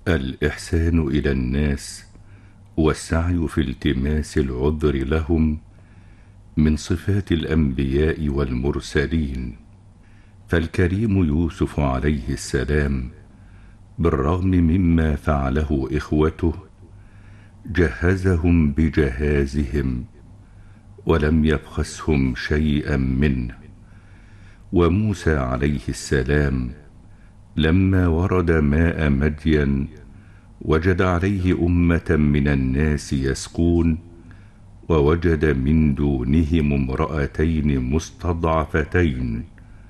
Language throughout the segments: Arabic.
الإحسان إلى الناس والسعي في التماس العذر لهم من صفات الأنبياء والمرسلين. فالكريم يوسف عليه السلام بالرغم مما فعله إخوته جهزهم بجهازهم ولم يبخسهم شيئا منه. وموسى عليه السلام لما ورد ماء مدين وجد عليه أمة من الناس يسقون، ووجد من دونهم امرأتين مستضعفتين،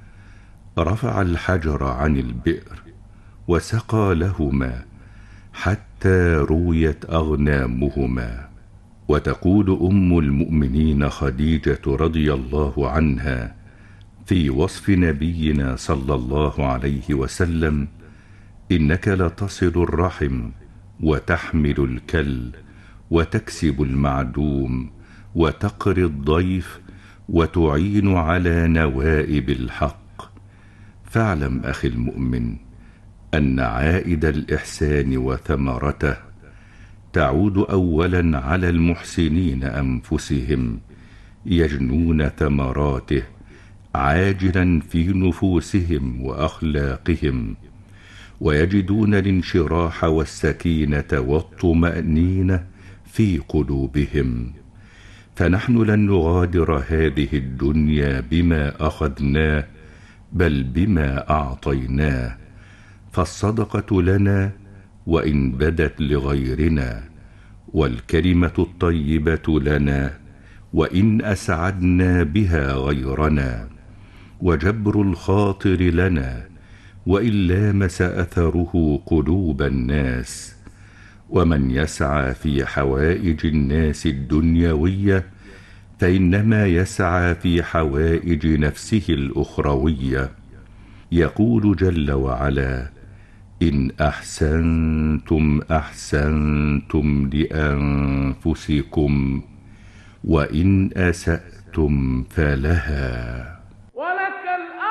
رفع الحجر عن البئر وسقى لهما حتى رويت أغنامهما. وتقول أم المؤمنين خديجة رضي الله عنها في وصف نبينا صلى الله عليه وسلم: إنك لتصل الرحم وتحمل الكل وتكسب المعدوم وتقري الضيف وتعين على نوائب الحق. فاعلم أخي المؤمن أن عائد الإحسان وثمرته تعود أولا على المحسنين أنفسهم، يجنون ثمراته عاجلا في نفوسهم وأخلاقهم، ويجدون الانشراح والسكينة والطمأنينة في قلوبهم. فنحن لن نغادر هذه الدنيا بما أخذناه بل بما أعطيناه. فالصدقة لنا وإن بدت لغيرنا، والكلمة الطيبة لنا وإن أسعدنا بها غيرنا، وجبر الخاطر لنا وإن لامس أثره قلوب الناس. ومن يسعى في حوائج الناس الدنيوية فإنما يسعى في حوائج نفسه الأخروية. يقول جل وعلا: إن أحسنتم أحسنتم لأنفسكم وإن أسأتم فلها.